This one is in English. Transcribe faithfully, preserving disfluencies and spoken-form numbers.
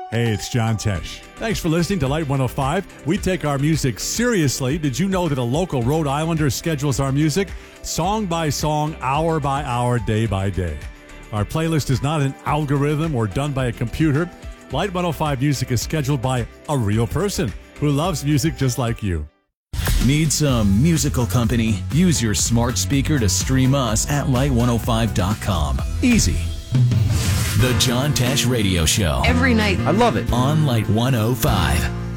Hey, it's John Tesh. Thanks for listening to Light one oh five. We take our music seriously. Did you know that a local Rhode Islander schedules our music song by song, hour by hour, day by day? Our playlist is not an algorithm or done by a computer. Light one oh five music is scheduled by a real person who loves music just like you. Need some musical company? Use your smart speaker to stream us at light one oh five dot com. Easy. The John Tesh Radio Show. Every night. I love it. On Light one oh five.